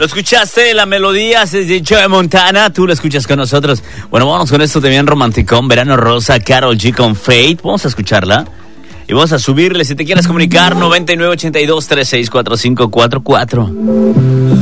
Lo escuchaste, la melodía es de Joe Montana, tú lo escuchas con nosotros. Bueno, vamos con esto también romanticón, Verano Rosa, Karol G con Fate. Vamos a escucharla y vamos a subirle, si te quieres comunicar, 9982364544.